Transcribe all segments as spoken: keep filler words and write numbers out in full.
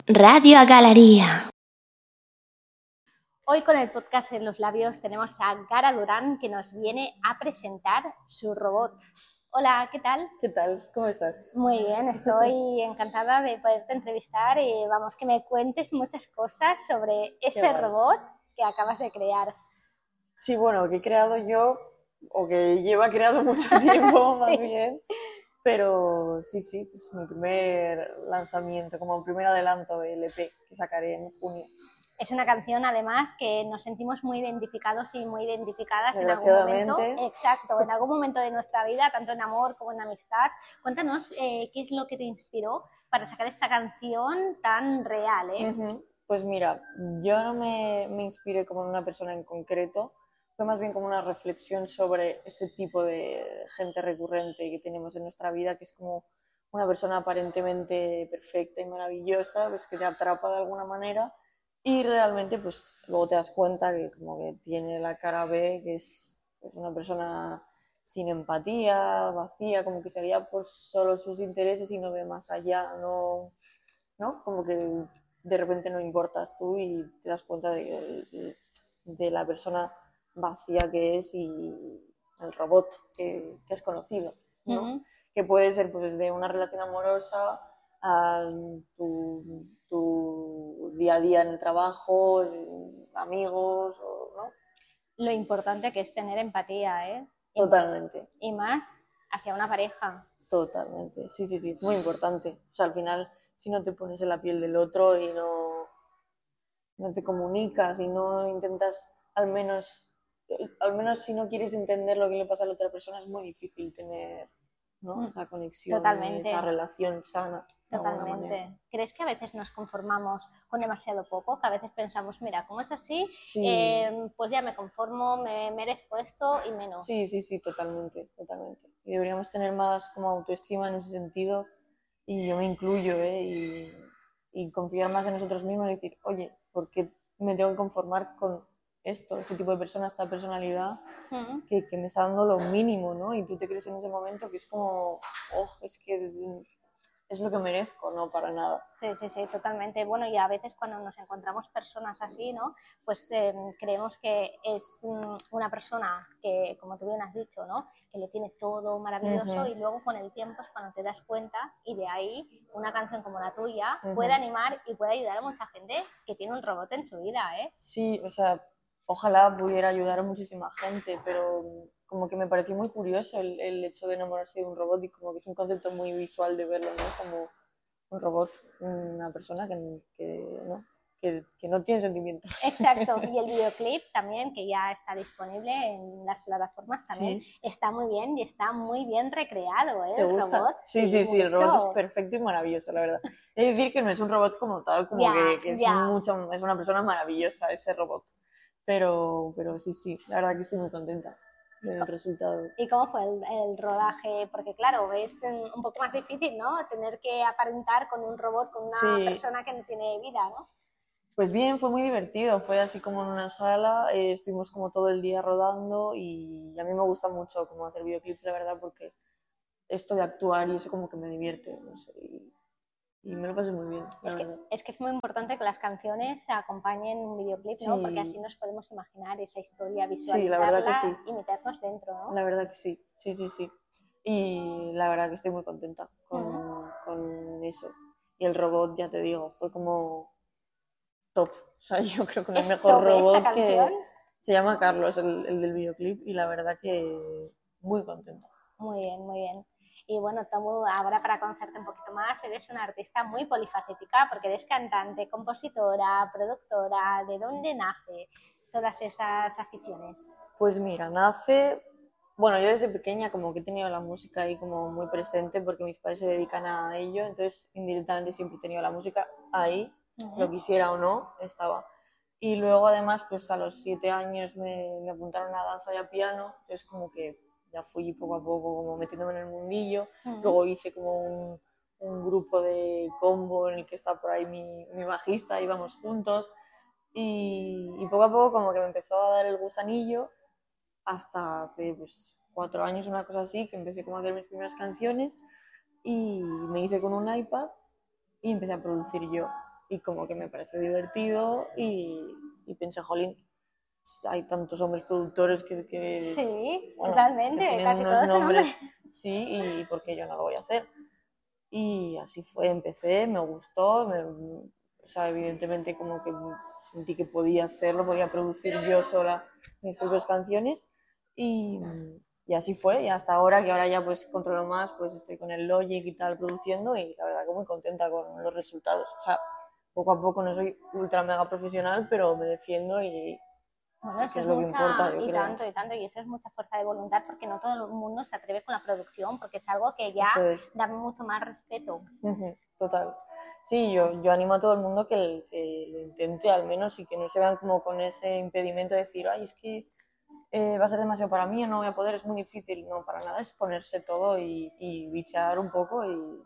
Radio Galería. Hoy con el podcast en los labios tenemos a Gara Durán, que nos viene a presentar su robot. Hola, ¿qué tal? ¿Qué tal? ¿Cómo estás? Muy bien, estoy encantada de poderte entrevistar y vamos, que me cuentes muchas cosas sobre ese robot que acabas de crear. Sí, bueno, que he creado yo, o que lleva creado mucho tiempo más Sí. bien, pero sí, sí, pues mi primer lanzamiento, como primer adelanto del E P que sacaré en junio. Es una canción, además, que nos sentimos muy identificados y muy identificadas en algún Desgraciadamente. momento. Exacto, en algún momento de nuestra vida, tanto en amor como en amistad. Cuéntanos eh, qué es lo que te inspiró para sacar esta canción tan real, ¿eh? Uh-huh. Pues mira, yo no me, me inspiré como en una persona en concreto, fue más bien como una reflexión sobre este tipo de gente recurrente que tenemos en nuestra vida, que es como una persona aparentemente perfecta y maravillosa, pues que te atrapa de alguna manera. Y realmente, pues luego te das cuenta que como que tiene la cara B, que es pues, una persona sin empatía, vacía, como que se guía por solo sus intereses y no ve más allá, no, ¿no? Como que de repente no importas tú y te das cuenta de, de la persona vacía que es y el robot que, que has conocido, ¿no? Uh-huh. Que puede ser pues desde una relación amorosa a tu, tu día a día en el trabajo, amigos, o, ¿no? Lo importante que es tener empatía, ¿eh? Totalmente. Y más hacia una pareja. Totalmente, sí, sí, sí, es muy importante. O sea, al final, si no te pones en la piel del otro y no, no te comunicas y no intentas, al menos, al menos si no quieres entender lo que le pasa a la otra persona, es muy difícil tener, ¿no? Esa conexión, Totalmente. esa relación sana. Totalmente. ¿Crees que a veces nos conformamos con demasiado poco? Que a veces pensamos, mira, como es así, Sí. eh, pues ya me conformo, me merezco esto y menos. Sí, sí, sí, totalmente, totalmente. Y deberíamos tener más como autoestima en ese sentido, y yo me incluyo, ¿eh? Y, y confiar más en nosotros mismos y decir, oye, ¿por qué me tengo que conformar con esto, este tipo de persona, esta personalidad uh-huh. que, que me está dando lo mínimo, ¿no? Y tú te crees en ese momento que es como, oh, es que es lo que merezco, no para nada. Sí, sí, sí, totalmente. Bueno, y a veces cuando nos encontramos personas así, ¿no? Pues eh, creemos que es um, una persona que, como tú bien has dicho, ¿no? Que lo tiene todo maravilloso uh-huh. y luego con el tiempo es cuando te das cuenta y de ahí una canción como la tuya uh-huh. puede animar y puede ayudar a mucha gente que tiene un robot en su vida, ¿eh? Sí, o sea, ojalá pudiera ayudar a muchísima gente, pero como que me pareció muy curioso el, el hecho de enamorarse de un robot y como que es un concepto muy visual de verlo, ¿no? Como un robot, una persona que, que, ¿no? Que, que no tiene sentimientos. Exacto, y el videoclip también, que ya está disponible en las plataformas, también sí. Está muy bien y está muy bien recreado, ¿eh? ¿Te El gusta? robot. Sí, sí, sí, sí, el robot es perfecto y maravilloso, la verdad. Es decir que no es un robot como tal, como ya, que, que es, ya. mucho, es una persona maravillosa ese robot. Pero, pero sí, sí, la verdad que estoy muy contenta del resultado. ¿Y cómo fue el, el rodaje? Porque claro, es un poco más difícil, ¿no? Tener que aparentar con un robot, con una sí. persona que no tiene vida, ¿no? Pues bien, fue muy divertido, fue así como en una sala, eh, estuvimos como todo el día rodando y a mí me gusta mucho como hacer videoclips, la verdad, porque esto de actuar y eso como que me divierte, no sé, y, y me lo pasé muy bien, la es verdad. Que, es que es muy importante que las canciones acompañen un videoclip, ¿no? Sí. Porque así nos podemos imaginar esa historia, visualizarla sí, la verdad que sí. y meternos dentro, ¿no? La verdad que sí, sí, sí, sí. Y la verdad que estoy muy contenta con, uh-huh. con eso. Y el robot, ya te digo, fue como top. O sea, yo creo que no hay mejor robot que... Se llama Carlos, el, el del videoclip, y la verdad que muy contenta. Muy bien, muy bien. Y bueno, Tomu, ahora para conocerte un poquito más, eres una artista muy polifacética porque eres cantante, compositora, productora. ¿De dónde nace todas esas aficiones? Pues mira, nace... Bueno, yo desde pequeña como que he tenido la música ahí como muy presente porque mis padres se dedican a ello, entonces indirectamente siempre he tenido la música ahí, uh-huh. lo quisiera o no, estaba. Y luego además pues a los siete años me, me apuntaron a danza y a piano, entonces como que ya fui poco a poco como metiéndome en el mundillo, uh-huh. luego hice como un, un grupo de combo en el que está por ahí mi, mi bajista, íbamos juntos y, y poco a poco como que me empezó a dar el gusanillo hasta hace pues, cuatro años, una cosa así, que empecé como a hacer mis primeras canciones y me hice con un iPad y empecé a producir yo. y como que me pareció divertido y, y pensé, jolín, hay tantos hombres productores que, que Sí, bueno, totalmente, que tienen casi unos todos son nombres, hombres. sí, y ¿por qué yo no lo voy a hacer? Y así fue, empecé, me gustó, me, o sea, evidentemente como que sentí que podía hacerlo, podía producir yo sola mis propias canciones y, y así fue, y hasta ahora, que ahora ya pues controlo más, pues estoy con el Logic y tal produciendo y la verdad que muy contenta con los resultados. O sea, poco a poco no soy ultra mega profesional, pero me defiendo y, Bueno, y eso que es es lo que importa, mucha, yo y creo. tanto, y tanto, y eso es mucha fuerza de voluntad porque no todo el mundo se atreve con la producción, porque es algo que ya Eso es. da mucho más respeto. Ujú, total. Sí, yo, yo animo a todo el mundo que, el- que lo intente al menos y que no se vean como con ese impedimento de decir, ay, es que eh, va a ser demasiado para mí o no voy a poder, es muy difícil. No, para nada, es ponerse todo y, y bichear un poco y,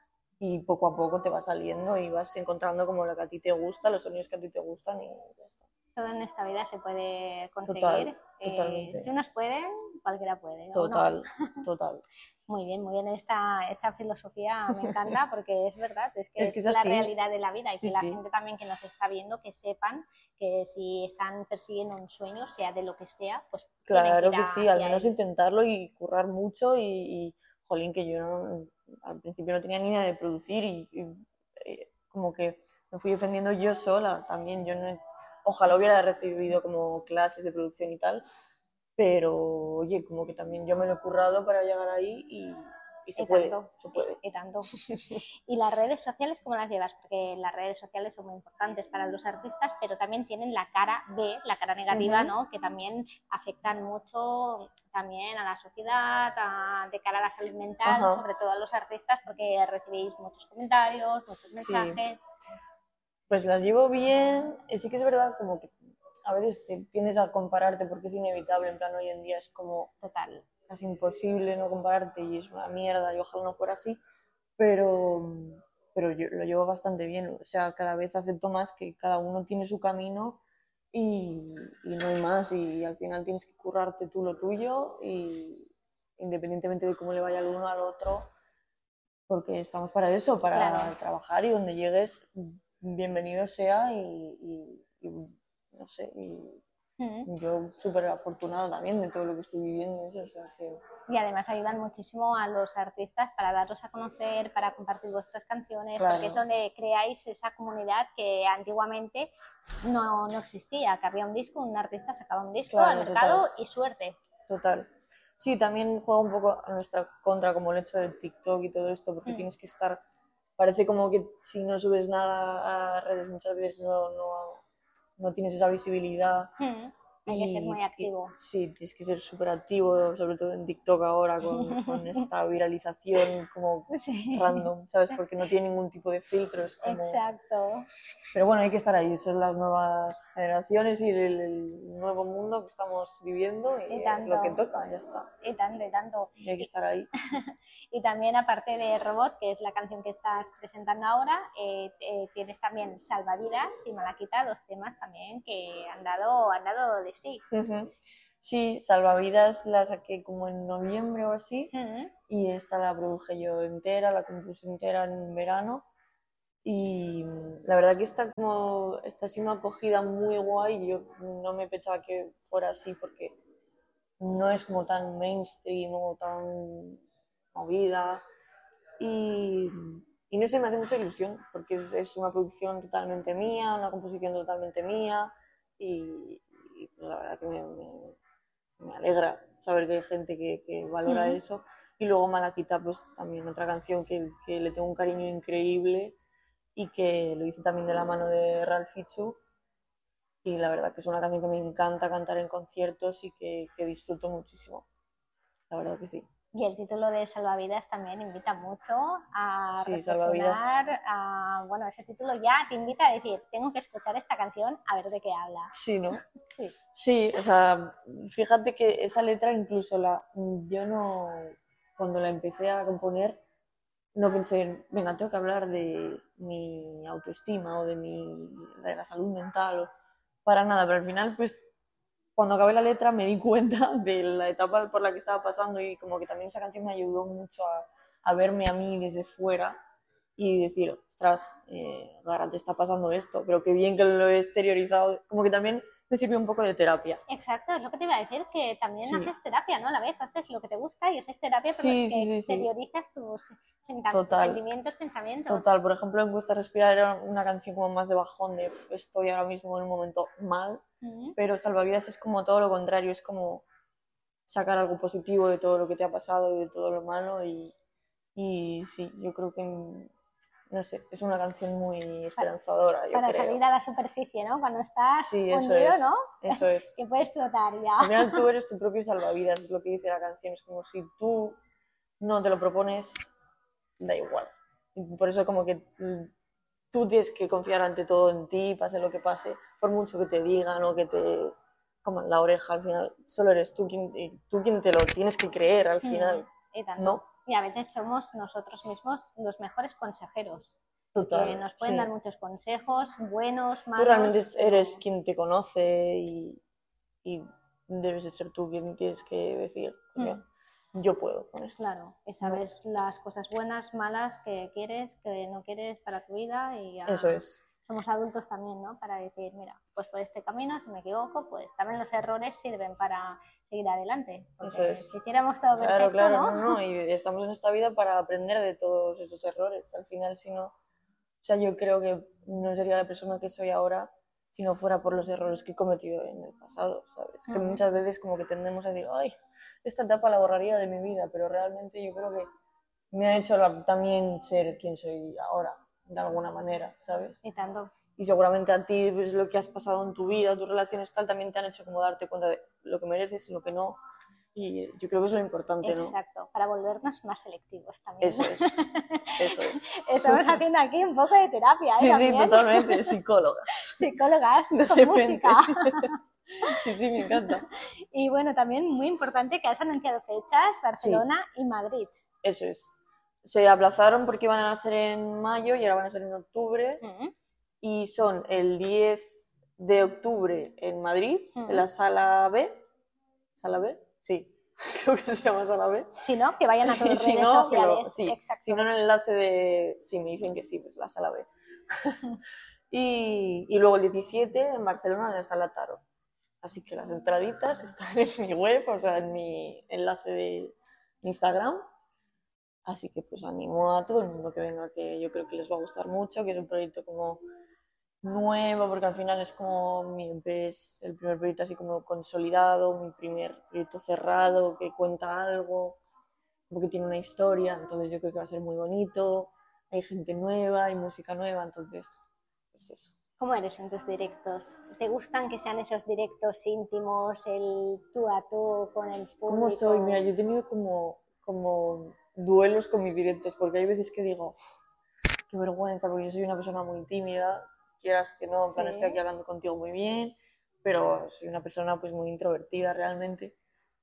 y poco a poco te va saliendo y vas encontrando como lo que a ti te gusta, los sonidos que a ti te gustan y ya está. Todo en esta vida se puede Total, conseguir. Eh, si totalmente. unos pueden, cualquiera puede, ¿o no? Total, total. Muy bien, muy bien. Esta, esta filosofía me encanta porque es verdad, es que Es que es es la así. realidad de la vida y Sí, que la sí. gente también que nos está viendo, que sepan que si están persiguiendo un sueño, sea de lo que sea, pues tienen que Claro ir que sí, al hacia menos él. intentarlo y currar mucho y, y, jolín, que yo no- al principio no tenía ni idea de producir y, y, eh, como que me fui defendiendo yo sola también. Yo no, ojalá hubiera recibido como clases de producción y tal, pero oye, como que también yo me lo he currado para llegar ahí y, y se Y puede, tanto, se y, puede. y tanto. ¿Y las redes sociales cómo las llevas? Porque las redes sociales son muy importantes para los artistas, pero también tienen la cara B, la cara negativa, Ujú. ¿no? Que también afectan mucho también a la sociedad, a- de cara a la salud mental, Ajá, sobre todo a los artistas, porque recibís muchos comentarios, muchos sí. mensajes. Pues las llevo bien. Eh, Sí que es verdad como que a veces te tiendes a compararte porque es inevitable, en plan hoy en día es como Total. casi imposible no compararte y es una mierda y ojalá no fuera así, pero, pero yo lo llevo bastante bien, o sea, cada vez acepto más que cada uno tiene su camino y, y no hay más y, al final tienes que currarte tú lo tuyo y independientemente de cómo le vaya al uno al otro, porque estamos para eso, para Claro. trabajar y donde llegues, bienvenido sea y, y- y, no sé, y Mm. yo súper afortunada también de todo lo que estoy viviendo, o sea que... Y además ayudan muchísimo a los artistas para darlos a conocer, para compartir vuestras canciones, porque es Claro, donde creáis esa comunidad que antiguamente no, no existía, que había un disco, un artista sacaba un disco al claro, total, mercado y suerte. total. Sí, también juega un poco a nuestra contra como el hecho de TikTok y todo esto, porque Mm. tienes que estar, parece como que si no subes nada a redes muchas veces no, no, no tienes esa visibilidad. Mm. Hay que ser muy Y, y activo. sí, tienes que ser súper activo, sobre todo en TikTok ahora, con, con esta viralización como Sí, random, ¿sabes? Porque no tiene ningún tipo de filtro, es como... exacto. Pero bueno, hay que estar ahí, son las nuevas generaciones y el, el nuevo mundo que estamos viviendo Y y es lo que tanto, toca, ya está. y tanto, y tanto. Y hay que Y, estar ahí. y también, aparte de Robot, que es la canción que estás presentando ahora, eh, eh, tienes también Salvavidas y Malaquita, dos temas también que han dado, han dado de sí. Ujú. Sí, Salvavidas la saqué como en noviembre o así Mm. y esta la produje yo entera, la compuse entera en verano. Y la verdad que está como, está siendo una acogida muy guay. Yo no me pensaba que fuera así porque no es como tan mainstream o tan movida. Y, y no sé, me hace mucha ilusión porque es, es una producción totalmente mía, una composición totalmente mía. Y, y pues la verdad que me, me- me alegra saber que hay gente que, que valora Mm. eso. Y luego Malaquita, pues también otra canción que, que le tengo un cariño increíble y que lo hice también de la mano de Ralph Fichu y la verdad que es una canción que me encanta cantar en conciertos y que, que disfruto muchísimo, la verdad que sí. Y el título de Salvavidas también invita mucho a Sí, Salvavidas, reflexionar. A, bueno, ese título ya te invita a decir, tengo que escuchar esta canción a ver de qué habla. sí, ¿no? Sí. Sí, o sea, fíjate que esa letra incluso la, yo no, cuando la empecé a componer, no pensé, venga, tengo que hablar de mi autoestima o de mi, de la salud mental o para nada, pero al final pues cuando acabé la letra me di cuenta de la etapa por la que estaba pasando y como que también esa canción me ayudó mucho a, a verme a mí desde fuera y decir, ostras, eh, Gara, te está pasando esto, pero qué bien que lo he exteriorizado, como que también me sirve un poco de terapia. Exacto, es lo que te iba a decir, que también Sí. haces terapia, ¿no? A la vez haces lo que te gusta y haces terapia, pero Sí, que sí, sí, sí. exteriorizas tus senta- Total. sentimientos, pensamientos. Total, por ejemplo, en Cuesta Respirar era una canción como más de bajón, de "Uf, estoy ahora mismo en un momento mal", Ujú. pero Salvavidas es como todo lo contrario, es como sacar algo positivo de todo lo que te ha pasado y de todo lo malo y, y sí, yo creo que, no sé, es una canción muy esperanzadora, yo Para creo. salir a la superficie, ¿no? Cuando estás Sí, eso hundido, es, ¿no? eso es. Que puedes flotar ya. Al final tú eres tu propio salvavidas, es lo que dice la canción, es como si tú no te lo propones, da igual. Y por eso como que mm, tú tienes que confiar ante todo en ti, pase lo que pase, por mucho que te digan o que te coman la oreja, al final solo eres tú quien, y tú quien te lo tienes que creer al final, Mm, y tanto. ¿no? Y a veces somos nosotros mismos los mejores consejeros. Total, Que nos pueden sí. dar muchos consejos, buenos, malos. Tú realmente pero- eres quien te conoce y, y debes de ser tú quien tienes que decir, coño, yo puedo con esto. Claro, y sabes las cosas buenas, malas que quieres, que no quieres para tu vida y ya Eso es. somos adultos también, ¿no? Para decir, mira, pues por este camino, si me equivoco, pues también los errores sirven para seguir adelante. Porque Eso es. si hiciéramos todo Claro, perfecto, claro, ¿no? no, no, y estamos en esta vida para aprender de todos esos errores. Al final, si no, o sea, yo creo que no sería la persona que soy ahora si no fuera por los errores que he cometido en el pasado, ¿sabes? Que Ujú. muchas veces como que tendemos a decir, ay, esta etapa la borraría de mi vida, pero realmente yo creo que me ha hecho la- también ser quien soy ahora, de alguna manera, ¿sabes? Y tanto. Y seguramente a ti, pues, lo que has pasado en tu vida, tus relaciones tal, también te han hecho como darte cuenta de lo que mereces y lo que no. Y yo creo que es lo importante, ¿no? Exacto, para volvernos más selectivos también. Eso es, eso es. Estamos haciendo aquí un poco de terapia, ¿eh? Sí, sí, También. totalmente, psicólogas. Psicólogas De con repente. música. Sí, sí, me encanta. Y bueno, también muy importante que has anunciado fechas, Barcelona y Madrid. Eso es. Se aplazaron porque iban a ser en mayo y ahora van a ser en octubre. Mm, Y son el diez de octubre en Madrid, mm. en la sala B. ¿Sala B? Sí, creo que se llama sala B. Si no, que vayan a tus Y si redes no, que lo- sociales. sí, Exacto. si no, en el enlace de... Sí, me dicen que sí, pues la sala B. y, y luego el diecisiete en Barcelona, en la sala Taro. Así que las entraditas están en mi web, o sea, en mi enlace de Instagram. Así que pues animo a todo el mundo que venga, que yo creo que les va a gustar mucho, que es un proyecto como nuevo, porque al final es como mi E P, es el primer proyecto así como consolidado, mi primer proyecto cerrado, que cuenta algo, porque tiene una historia, entonces yo creo que va a ser muy bonito, hay gente nueva, hay música nueva, entonces, pues eso. ¿Cómo eres en tus directos? ¿Te gustan que sean esos directos íntimos, el tú a tú con el público? ¿Cómo soy? Mira, yo he tenido como, como duelos con mis directos, porque hay veces que digo, qué vergüenza, porque yo soy una persona muy tímida, quieras que no, en plan, Sí. estoy aquí hablando contigo muy bien, pero soy una persona pues muy introvertida realmente.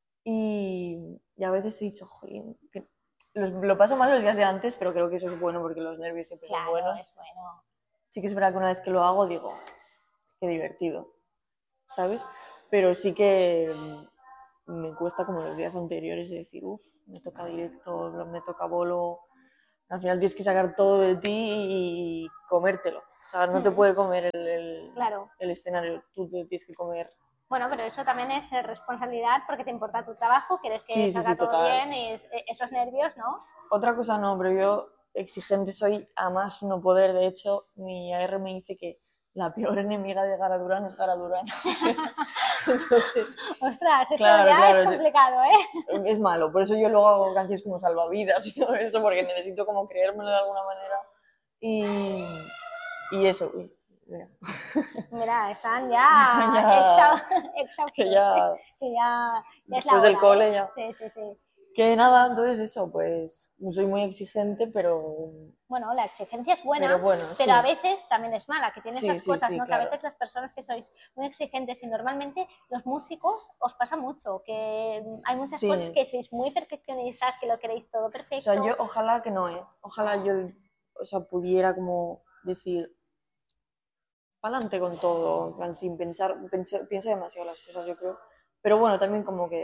Y, y a veces he dicho, jolín, que los- lo paso mal los días de antes, pero creo que eso es bueno porque los nervios siempre son Claro, buenos. es bueno. Sí que es verdad que una vez que lo hago digo, qué divertido, ¿sabes? Pero sí que mm, me cuesta como los días anteriores de decir, uff, me toca directo, me toca bolo. Al final tienes que sacar todo de ti y comértelo. O sea, no te Mm. puede comer el, el, Claro. el escenario, tú te tienes que comer. Bueno, pero eso también es eh, responsabilidad porque te importa tu trabajo, quieres que Sí, sí, salga sí, todo total. bien y es- eh, esos nervios, ¿no? Otra cosa no, pero yo exigente soy a más no poder. De hecho, mi A R me dice que la peor enemiga de Gara Durán es Gara Durán. Entonces, Ostras, eso Claro, ya claro, es yo- complicado, ¿eh? es malo. Por eso yo luego hago canciones como Salvavidas y todo eso, porque necesito como creérmelo de alguna manera. Y, y eso, uy, mira, Mira, están ya, Están ya- exa- exhaustos, que ya, ¿eh? Que ya, ya es la después del hora, cole ¿eh? ya. Sí, sí, sí. Que nada, entonces eso, pues soy muy exigente, pero, Bueno, la exigencia es buena, pero bueno, pero sí. a veces también es mala, que tiene Sí, esas sí, cosas, sí, ¿no? claro. Que a veces las personas que sois muy exigentes y normalmente los músicos os pasa mucho, que hay muchas Sí. cosas que sois muy perfeccionistas, que lo queréis todo O perfecto. sea, yo ojalá que no, ¿eh? Ojalá yo, o sea, pudiera como decir, pa'lante con todo, en plan, sin pensar, pienso, pienso demasiado las cosas, yo creo. Pero bueno, también como que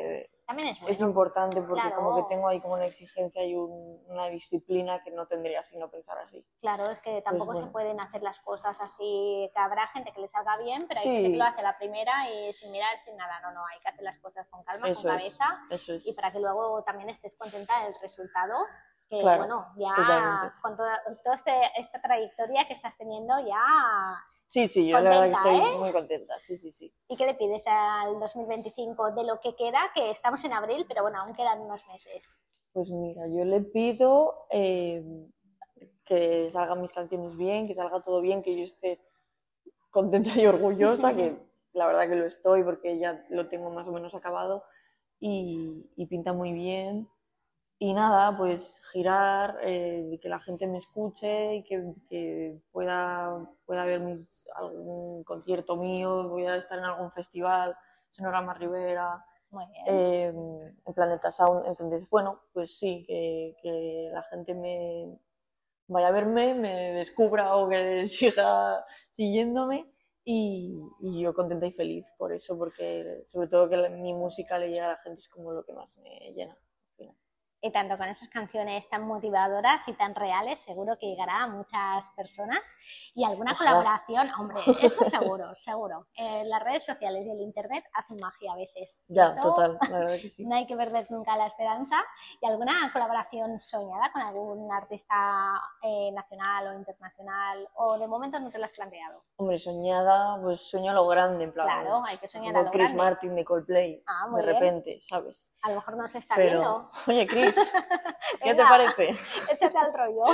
también es bueno. Es importante porque Claro. como que tengo ahí como una exigencia y un- una disciplina que no tendría si no pensar así. Claro, es que tampoco bueno. se pueden hacer las cosas así, que habrá gente que le salga bien, pero hay Sí. gente que lo hace a la primera y sin mirar, sin nada. No, no, hay que hacer las cosas con calma, Eso con es, cabeza eso es. y para que luego también estés contenta del resultado. Que Claro, bueno, ya totalmente. con toda, toda este, esta trayectoria que estás teniendo ya... Sí, sí, yo la verdad que Contenta, estoy ¿eh? muy contenta, sí, sí, sí. ¿Y qué le pides al dos mil veinticinco de lo que queda? Que estamos en abril, pero bueno, aún quedan unos meses. Pues mira, yo le pido eh, que salgan mis canciones bien, que salga todo bien, que yo esté contenta y orgullosa, que la verdad que lo estoy porque ya lo tengo más o menos acabado y, y pinta muy bien. Y nada, pues girar, eh, que la gente me escuche y que, que pueda, pueda ver mis, algún concierto mío, voy a estar en algún festival, Sonorama Rivera, Muy bien. eh, en Planeta Sound. Entonces, bueno, pues sí, que, que la gente me vaya a verme, me descubra o que siga siguiéndome y, y yo contenta y feliz por eso, porque sobre todo que la, mi música le llegue a la gente es como lo que más me llena. Y tanto con esas canciones tan motivadoras y tan reales, seguro que llegará a muchas personas. Y alguna Ojalá. colaboración, hombre, eso seguro, seguro. Eh, las redes sociales y el internet hacen magia a veces. Ya, Eso total, la verdad que sí. no hay que perder nunca la esperanza. ¿Y alguna colaboración soñada con algún artista eh, nacional o internacional? ¿O de momento no te lo has planteado? Hombre, soñada, pues sueño a lo grande, en plan. Claro, hay que soñar como a lo Chris grande. Martin de Coldplay, Ah, muy de bien. repente, ¿sabes? A lo mejor no se está Pero, viendo. oye, Chris, ¿qué te Venga, parece? Échate al rollo.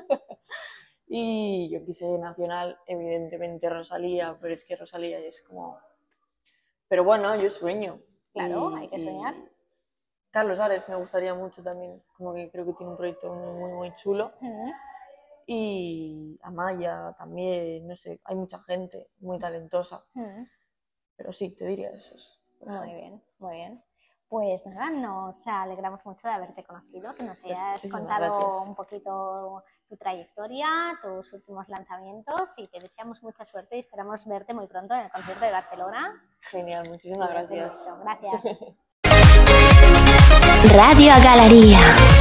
Y yo quise nacional, evidentemente Rosalía, pero es que Rosalía es como... Pero bueno, yo sueño. Claro, Y- hay que y soñar. Carlos Ares me gustaría mucho también, como que creo que tiene un proyecto muy, muy, muy chulo. Mm. Y Amaya también, no sé, hay mucha gente muy talentosa. Mm. Pero sí, te diría esos. por Muy ejemplo. bien, muy bien. Pues nada, nos alegramos mucho de haberte conocido, que nos Pues hayas muchísimas contado gracias. un poquito tu trayectoria, tus últimos lanzamientos y te deseamos mucha suerte y esperamos verte muy pronto en el concierto de Barcelona. Genial, muchísimas Y gracias. perfecto, gracias. Radio Galería.